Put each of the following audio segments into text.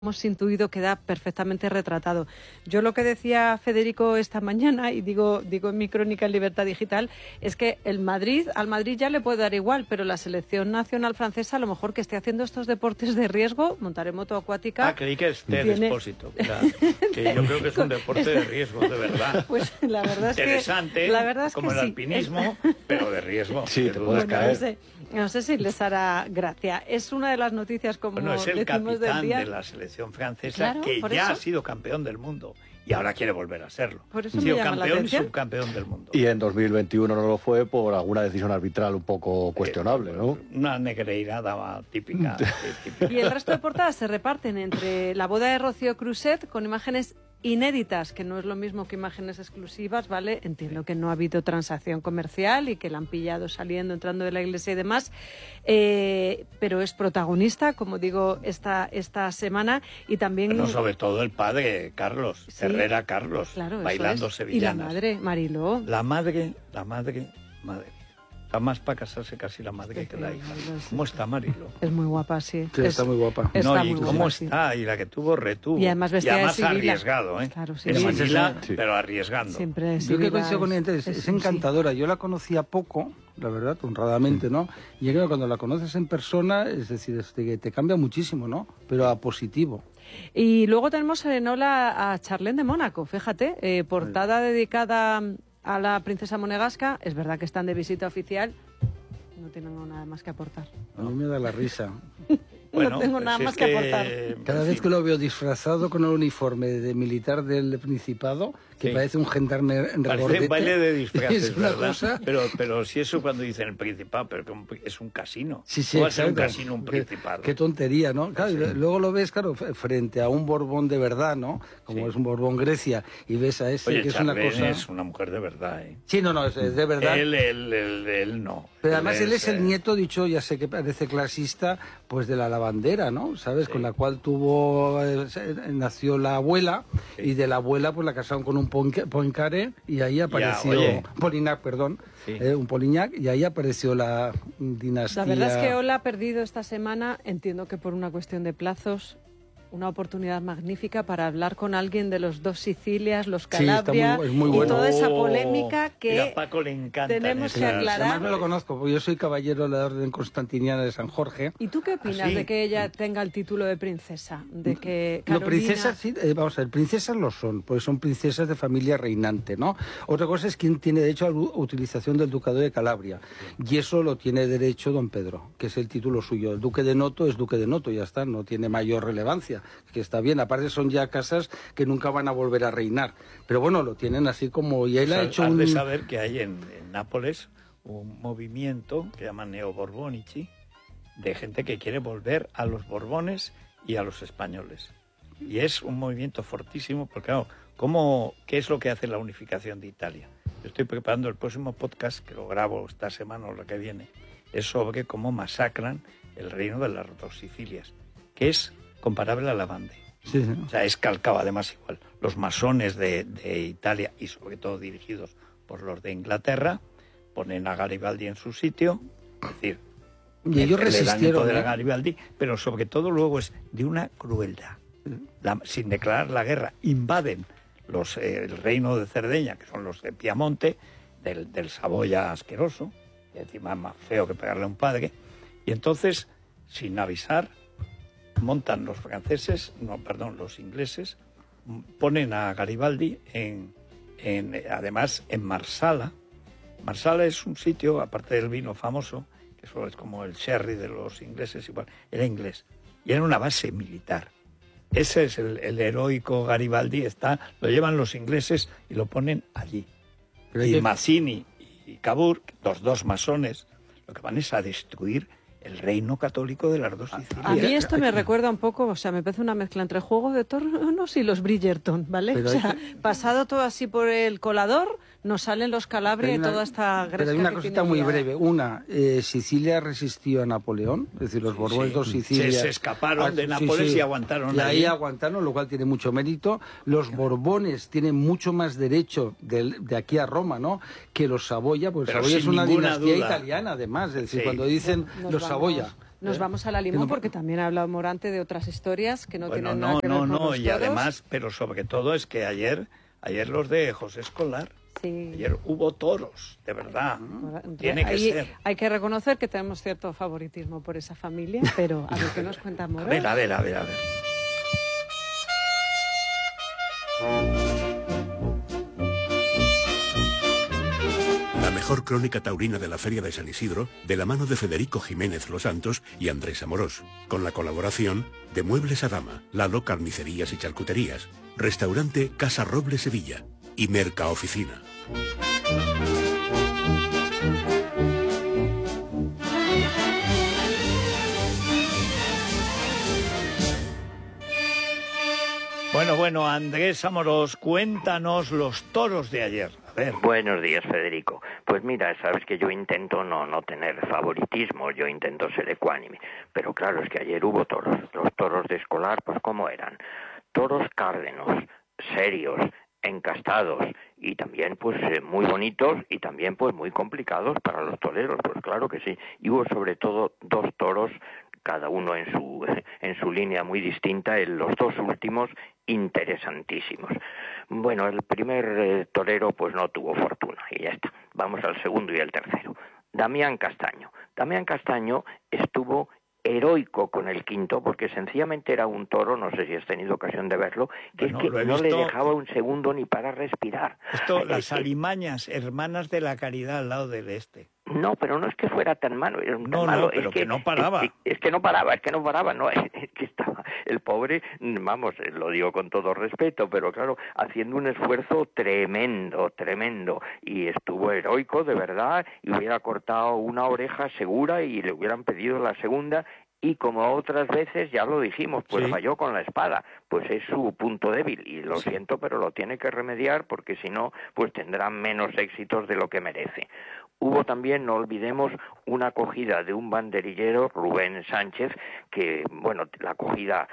hemos intuido queda perfectamente retratado. Yo lo que decía Federico esta mañana, y digo en mi crónica en Libertad Digital, es que al Madrid ya le puede dar igual, pero la selección nacional francesa, a lo mejor que esté haciendo estos deportes de riesgo, montar en moto acuática... Ah, creí que esté Expósito, que yo creo que es un deporte de riesgo, de verdad. Pues la verdad es que... Interesante, la verdad es como que el sí. alpinismo, pero de riesgo. Sí, te puedes caer. No sé si les hará gracia. Es una de las noticias, como bueno, es el decimos, del capitán día. de la selección francesa, Claro, que por ya eso. ha sido campeón del mundo y ahora quiere volver a serlo. Por eso Ha me sido llama la campeón y atención. subcampeón del mundo. Y en 2021 no lo fue por alguna decisión arbitral un poco cuestionable, ¿no? Una negreirada típica. Y el resto de portadas se reparten entre la boda de Rocío Cruzet con imágenes inéditas, que no es lo mismo que imágenes exclusivas, ¿vale? Entiendo que no ha habido transacción comercial y que la han pillado saliendo, entrando de la iglesia y demás, pero es protagonista, como digo, esta semana, y también... Bueno, sobre todo el padre, Carlos, Sí, Herrera Carlos, claro, bailando eso es. sevillanas. Y la madre, Mariló. La madre. Está más para casarse casi la madre que la hija. ¿Cómo está Marilo? Es muy guapa, sí. Sí, está muy guapa. Está No, y muy cómo guapa, sí. está, y la que tuvo retuvo. Y además vestida de Sibila. Arriesgado, ¿eh? Claro, Es Sibila. Sibila, Sí. pero arriesgando. Siempre Yo que coincido con ella, es sí. encantadora. Yo la conocía poco, la verdad, honradamente, ¿no? Y yo creo que cuando la conoces en persona, es decir, que te cambia muchísimo, ¿no? Pero a positivo. Y luego tenemos en Ola a Charlene de Mónaco, fíjate, portada dedicada a la princesa monegasca. Es verdad que están de visita oficial, no tienen nada más que aportar. A mí me da la risa. No tengo nada si más es que aportar. Cada vez que lo veo disfrazado con el uniforme de militar del Principado, que Sí. parece un gendarme en Parece regordete. un baile de disfraces, es una ¿verdad? cosa... Pero si eso cuando dicen el Principado, pero que es un casino. Sí, sí, ¿Cómo va a ser un exacto. casino un Principado? Qué tontería, ¿no? Claro, Sí. y luego lo ves, claro, frente a un Borbón de verdad, ¿no? Como Sí. es un Borbón Grecia, y ves a ese Oye, que es una Charlene cosa... es una mujer de verdad, ¿eh? Sí, no, es de verdad. Él no. Pero además él es el eh, nieto, dicho, ya sé que parece clasista, pues de la lavandera, ¿no? ¿Sabes? Sí. Con la cual nació la abuela, Sí. y de la abuela pues la casaron con un Poincaré, y ahí apareció... oye. Polignac, perdón. Sí. Un Polignac, y ahí apareció la dinastía... La verdad es que Ola ha perdido esta semana, entiendo que por una cuestión de plazos, una oportunidad magnífica para hablar con alguien de los dos Sicilias, los Sí, está Calabria, es muy y bueno. toda esa polémica que Mira, a Paco le encanta. tenemos que aclarar. Además me lo conozco, porque yo soy caballero de la Orden Constantiniana de San Jorge. ¿Y tú qué opinas ¿Ah, sí? de que ella tenga el título de princesa? De que No, Carolina... princesas, sí, vamos a ver, princesas lo son, porque son princesas de familia reinante, ¿no? Otra cosa es quién tiene derecho a la utilización del Ducado de Calabria, y eso lo tiene derecho don Pedro, que es el título suyo. El Duque de Noto es Duque de Noto, ya está, no tiene mayor relevancia, que está bien, aparte son ya casas que nunca van a volver a reinar, pero bueno, lo tienen así como, y él ha hecho Has un... de saber que hay en Nápoles un movimiento que llaman neoborbonici, de gente que quiere volver a los Borbones y a los españoles. Y es un movimiento fortísimo, porque claro, ¿qué es lo que hace la unificación de Italia? Yo estoy preparando el próximo podcast, que lo grabo esta semana o la que viene, es sobre cómo masacran el reino de las dos Sicilias, que es comparable a la Vendée. Sí, sí. O sea, es calcado además igual. Los masones de Italia, y sobre todo dirigidos por los de Inglaterra, ponen a Garibaldi en su sitio, es decir, Y ellos le dan el resistieron, poder a ¿eh? Garibaldi, pero sobre todo luego es de una crueldad. Sin declarar la guerra, invaden el reino de Cerdeña, que son los de Piamonte, del Saboya asqueroso, y encima más feo que pegarle a un padre, y entonces, sin avisar, montan los los ingleses, ponen a Garibaldi además en Marsala. Marsala es un sitio, aparte del vino famoso, que eso es como el sherry de los ingleses, igual, era inglés, y era una base militar. Ese es el heroico Garibaldi, lo llevan los ingleses y lo ponen allí. Pero Y Mazzini y Cavour, los dos masones, lo que van es a destruir el reino católico de las dos Sicilias. A mí esto me recuerda un poco, o sea, me parece una mezcla entre Juego de Tronos y los Bridgerton, ¿vale? Pero o sea, pasado todo así por el colador, nos salen los Calabria y toda esta Pero hay gresca una que cosita tiene muy liada. breve. Una, Sicilia resistió a Napoleón, es decir, los Borbones de Sicilia... Se escaparon de Nápoles y aguantaron y ahí allí. aguantaron, lo cual tiene mucho mérito. Los Borbones tienen mucho más derecho de aquí a Roma, ¿no?, que los Saboya, porque Pero Saboya es sin una ninguna dinastía duda. italiana, además. Es decir, Sí. cuando dicen Nos los vamos. Saboya... Nos vamos a la Limón porque también ha hablado Morante de otras historias que no tienen nada que ver con los toros. Y además, pero sobre todo es que ayer los de José Escolar, sí. Ayer hubo toros, de verdad. Tiene que ser. Hay que reconocer que tenemos cierto favoritismo por esa familia, pero a ver qué nos cuenta Morón. A ver. La mejor crónica taurina de la Feria de San Isidro, de la mano de Federico Jiménez Los Santos y Andrés Amorós, con la colaboración de Muebles Adama, Lalo Carnicerías y Charcuterías, Restaurante Casa Roble Sevilla y Mercaoficina. Bueno, Andrés Amorós, cuéntanos los toros de ayer. A ver. Buenos días, Federico. Pues mira, sabes que yo intento no tener favoritismo, yo intento ser ecuánime. Pero claro, es que ayer hubo toros. Los toros de Escolar, pues ¿cómo eran? Toros cárdenos, serios, encastados y también pues muy bonitos y también pues muy complicados para los toreros, pues claro que sí. Y hubo sobre todo dos toros, cada uno en su línea muy distinta, en los dos últimos interesantísimos. Bueno, el primer torero pues no tuvo fortuna y ya está. Vamos al segundo y el tercero. Damián Castaño. Damián Castaño estuvo heroico con el quinto, porque sencillamente era un toro, no sé si has tenido ocasión de verlo, que es que no le dejaba un segundo ni para respirar. Esto, las alimañas, hermanas de la caridad al lado del este. No, pero no es que fuera tan malo, era no, malo, pero es que no paraba. Es que no paraba, no, es que estaba el pobre, vamos, lo digo con todo respeto, pero claro, haciendo un esfuerzo tremendo, y estuvo heroico, de verdad, y hubiera cortado una oreja segura y le hubieran pedido la segunda. Y como otras veces, ya lo dijimos, pues sí, falló con la espada, pues es su punto débil, y lo siento, pero lo tiene que remediar, porque si no, pues tendrá menos éxitos de lo que merece. Hubo también, no olvidemos, una acogida de un banderillero, Rubén Sánchez, que, bueno, la acogida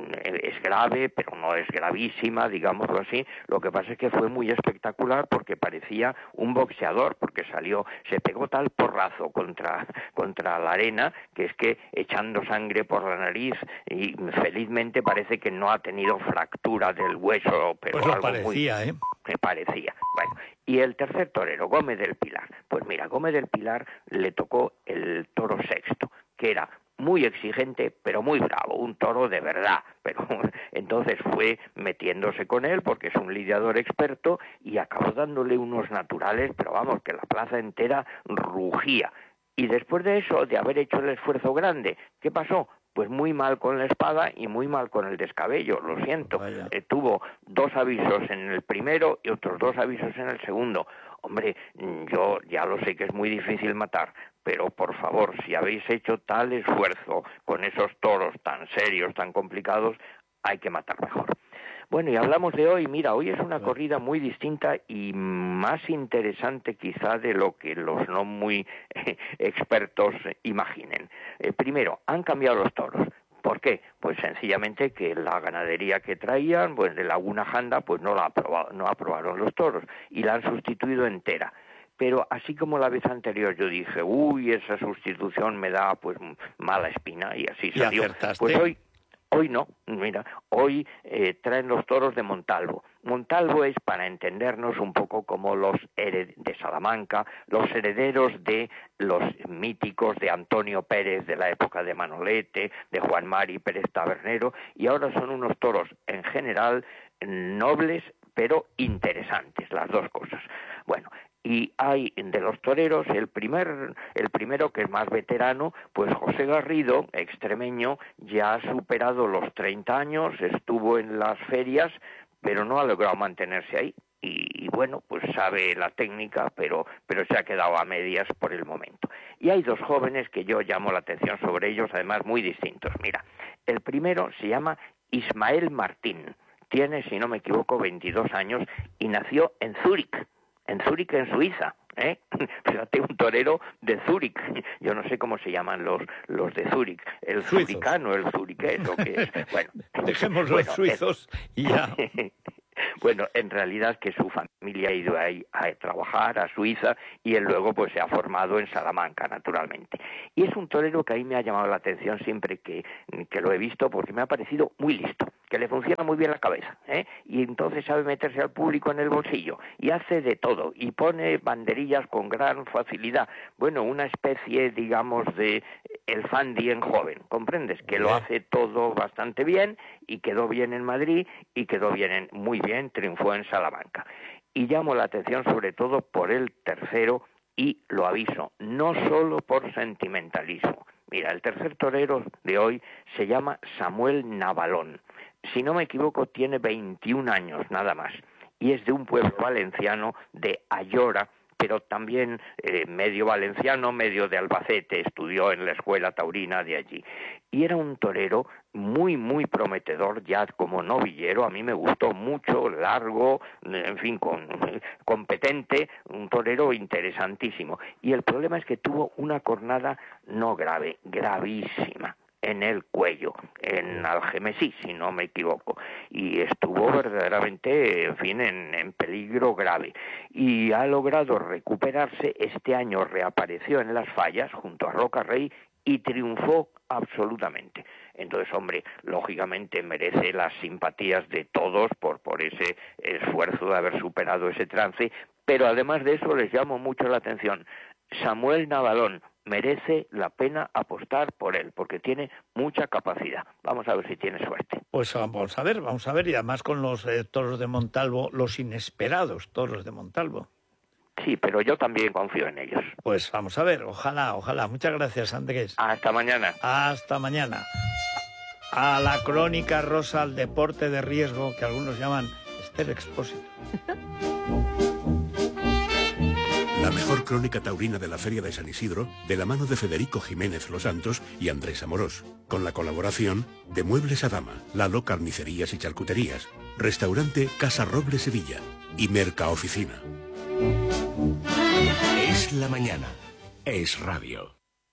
es grave, pero no es gravísima, digámoslo así. Lo que pasa es que fue muy espectacular porque parecía un boxeador, porque se pegó tal porrazo contra la arena, que es que echando sangre por la nariz, y felizmente parece que no ha tenido fractura del hueso, pero pues lo algo parecía, muy... Me parecía. Bueno, y el tercer torero, Gómez del Pilar. Pues mira, Gómez del Pilar le tocó el toro sexto, que era muy exigente, pero muy bravo, un toro de verdad. Pero entonces fue metiéndose con él, porque es un lidiador experto, y acabó dándole unos naturales, pero vamos, que la plaza entera rugía. Y después de eso, de haber hecho el esfuerzo grande, ¿qué pasó? Pues muy mal con la espada y muy mal con el descabello, lo siento. Tuvo 2 avisos en el primero y otros 2 avisos en el segundo. Hombre, yo ya lo sé que es muy difícil matar, pero por favor, si habéis hecho tal esfuerzo con esos toros tan serios, tan complicados, hay que matar mejor. Bueno, y hablamos de hoy. Mira, hoy es una corrida muy distinta y más interesante quizá de lo que los no muy expertos imaginen. Primero, han cambiado los toros. ¿Por qué? Pues sencillamente que la ganadería que traían, pues de Laguna Janda, pues no aprobaron los toros y la han sustituido entera. Pero así como la vez anterior yo dije, esa sustitución me da pues mala espina, y así salió. Pues hoy no, mira, hoy traen los toros de Montalvo. Montalvo es, para entendernos un poco, como los de Salamanca, los herederos de los míticos de Antonio Pérez de la época de Manolete, de Juan Mari Pérez Tabernero, y ahora son unos toros en general nobles, pero interesantes, las dos cosas. Bueno, y hay de los toreros el primero que es más veterano, pues José Garrido, extremeño, ya ha superado los 30 años, estuvo en las ferias, pero no ha logrado mantenerse ahí. Y bueno, pues sabe la técnica, pero se ha quedado a medias por el momento. Y hay 2 jóvenes que yo llamo la atención sobre ellos, además muy distintos. Mira, el primero se llama Ismael Martín, tiene, si no me equivoco, 22 años y nació en Zúrich, en Suiza, Fíjate, un torero de Zúrich. Yo no sé cómo se llaman los de Zúrich, el suizos. Zuricano, el zuriqués, o qué es. Bueno, dejemos los suizos y ya. Bueno, en realidad que su familia familia ha ido ahí a trabajar a Suiza y él luego pues se ha formado en Salamanca, naturalmente. Y es un torero que a mí me ha llamado la atención siempre que lo he visto, porque me ha parecido muy listo, que le funciona muy bien la cabeza, y entonces sabe meterse al público en el bolsillo y hace de todo y pone banderillas con gran facilidad. Bueno, una especie, digamos, de el Fandi en joven, ¿comprendes? Que lo hace todo bastante bien y quedó bien en Madrid y quedó bien, muy bien, triunfó en Salamanca. Y llamo la atención sobre todo por el tercero, y lo aviso, no solo por sentimentalismo. Mira, el tercer torero de hoy se llama Samuel Navalón. Si no me equivoco, tiene 21 años nada más, y es de un pueblo valenciano de Ayora, pero también medio valenciano, medio de Albacete, estudió en la escuela taurina de allí. Y era un torero muy, muy prometedor ya como novillero, a mí me gustó mucho, largo, en fin, competente, un torero interesantísimo. Y el problema es que tuvo una cornada no grave, gravísima, en el cuello, en Algemesí, si no me equivoco, y estuvo verdaderamente, en fin, en peligro grave, y ha logrado recuperarse. Este año reapareció en las fallas junto a Roca Rey y triunfó absolutamente. Entonces, hombre, lógicamente merece las simpatías de todos por ese esfuerzo de haber superado ese trance, pero además de eso les llamo mucho la atención. Samuel Navalón, merece la pena apostar por él, porque tiene mucha capacidad. Vamos a ver si tiene suerte. Pues vamos a ver, y además con los toros de Montalvo, los inesperados toros de Montalvo. Sí, pero yo también confío en ellos. Pues vamos a ver, ojalá. Muchas gracias, Andrés. Hasta mañana. Hasta mañana. A la crónica rosa, al deporte de riesgo, que algunos llaman Esther Expósito. La mejor crónica taurina de la Feria de San Isidro, de la mano de Federico Jiménez Los Santos y Andrés Amorós, con la colaboración de Muebles Adama, Lalo Carnicerías y Charcuterías, Restaurante Casa Roble Sevilla y Mercaoficina. Es la mañana. Es radio.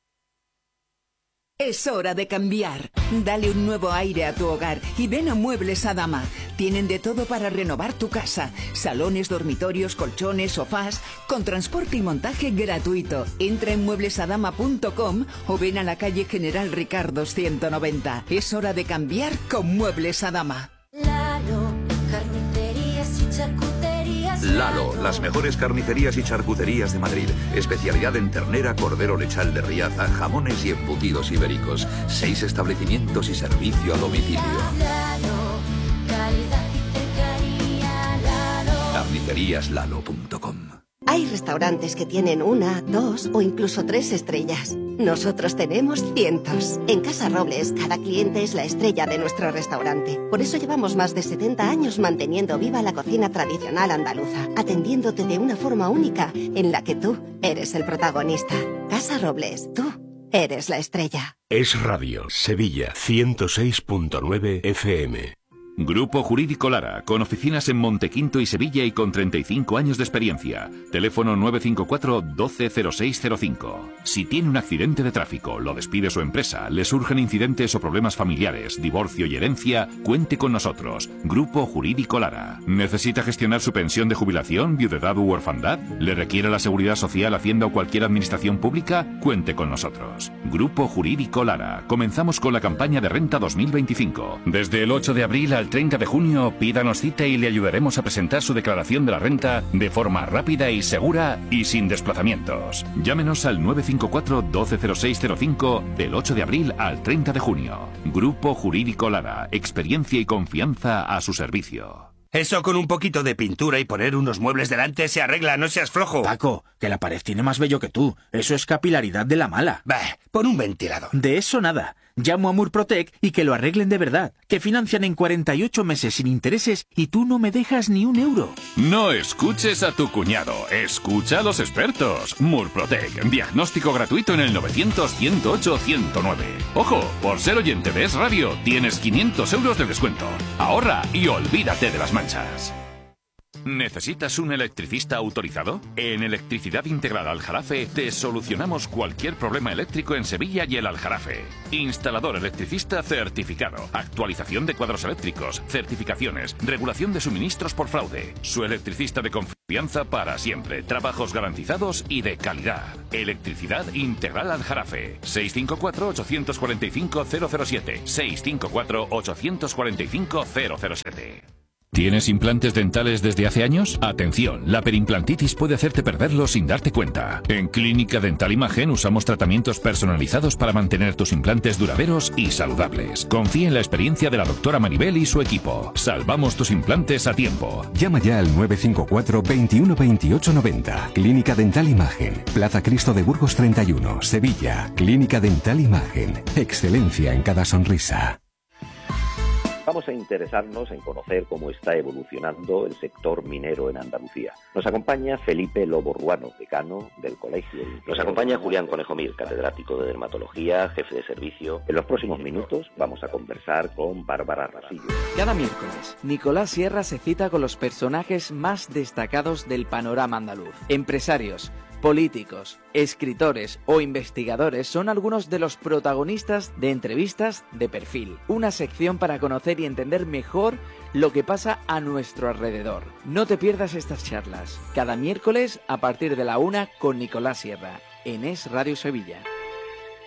Es hora de cambiar. Dale un nuevo aire a tu hogar y ven a Muebles Adama. Tienen de todo para renovar tu casa. Salones, dormitorios, colchones, sofás, con transporte y montaje gratuito. Entra en mueblesadama.com o ven a la calle General Ricardo 190. Es hora de cambiar con Muebles Adama. Lalo, carnicerías y charcuterías. Lalo, las mejores carnicerías y charcuterías de Madrid. Especialidad en ternera, cordero lechal de Riaza, jamones y embutidos ibéricos. 6 establecimientos y servicio a domicilio. Lalo, calidad y cercanía. Lalo. Carniceríaslalo.com. Hay restaurantes que tienen 1, 2 o incluso 3 estrellas. Nosotros tenemos cientos. En Casa Robles, cada cliente es la estrella de nuestro restaurante. Por eso llevamos más de 70 años manteniendo viva la cocina tradicional andaluza, atendiéndote de una forma única en la que tú eres el protagonista. Casa Robles, tú eres la estrella. Es Radio, Sevilla, 106.9 FM. Grupo Jurídico Lara, con oficinas en Montequinto y Sevilla y con 35 años de experiencia. Teléfono 954 120605. Si tiene un accidente de tráfico, lo despide su empresa, le surgen incidentes o problemas familiares, divorcio y herencia, cuente con nosotros. Grupo Jurídico Lara. ¿Necesita gestionar su pensión de jubilación, viudedad u orfandad? ¿Le requiere la Seguridad Social, Hacienda o cualquier administración pública? Cuente con nosotros. Grupo Jurídico Lara. Comenzamos con la campaña de renta 2025. Desde el 8 de abril al 30 de junio, pídanos cita y le ayudaremos a presentar su declaración de la renta de forma rápida y segura y sin desplazamientos. Llámenos al 954 120605 del 8 de abril al 30 de junio. Grupo Jurídico Lara. Experiencia y confianza a su servicio. Eso con un poquito de pintura y poner unos muebles delante se arregla, no seas flojo. Paco, que la pared tiene más vello que tú. Eso es capilaridad de la mala. Bah, pon un ventilador. De eso nada. Llamo a Murprotec y que lo arreglen de verdad. Que financian en 48 meses sin intereses y tú no me dejas ni un euro. No escuches a tu cuñado. Escucha a los expertos. Murprotec. Diagnóstico gratuito en el 900-108-109. Ojo, por ser oyente de Es Radio, tienes 500 euros de descuento. Ahorra y olvídate de las manchas. ¿Necesitas un electricista autorizado? En Electricidad Integral Aljarafe te solucionamos cualquier problema eléctrico en Sevilla y el Aljarafe. Instalador electricista certificado, actualización de cuadros eléctricos, certificaciones, regulación de suministros por fraude. Su electricista de confianza. Confianza para siempre, trabajos garantizados y de calidad. Electricidad Integral Aljarafe. 654-845-007. 654-845-007. ¿Tienes implantes dentales desde hace años? Atención, la perimplantitis puede hacerte perderlos sin darte cuenta. En Clínica Dental Imagen usamos tratamientos personalizados para mantener tus implantes duraderos y saludables. Confía en la experiencia de la doctora Maribel y su equipo. Salvamos tus implantes a tiempo. Llama ya al 954 21 28 90. Clínica Dental Imagen. Plaza Cristo de Burgos 31, Sevilla. Clínica Dental Imagen. Excelencia en cada sonrisa. Vamos a interesarnos en conocer cómo está evolucionando el sector minero en Andalucía. Nos acompaña Felipe Lobo Ruano, decano del Colegio. Nos acompaña Julián Conejo Mir, catedrático de dermatología, jefe de servicio. En los próximos minutos vamos a conversar con Bárbara Rasillo. Cada miércoles, Nicolás Sierra se cita con los personajes más destacados del panorama andaluz. Empresarios, políticos, escritores o investigadores son algunos de los protagonistas de Entrevistas de Perfil, una sección para conocer y entender mejor lo que pasa a nuestro alrededor. No te pierdas estas charlas, cada miércoles a partir de la 1 con Nicolás Sierra, en Es Radio Sevilla.